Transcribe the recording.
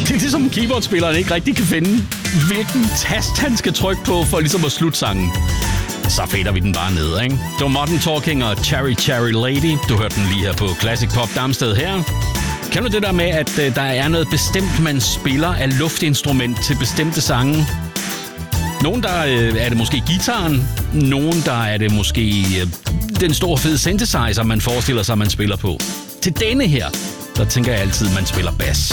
Det er ligesom keyboardspilleren ikke rigtig kan finde, hvilken tast han skal trykke på for ligesom at slutte sangen. Så fader vi den bare ned, ikke? Det var Modern Talking og Cherry Cherry Lady. Du hørte den lige her på Classic Pop Darmsted her. Kan du det der med, at der er noget bestemt, man spiller af luftinstrument til bestemte sange? Nogen, der er det måske gitaren. Nogen, der er det måske den store fede synthesizer, man forestiller sig, man spiller på. Til denne her, der tænker jeg altid, man spiller bas.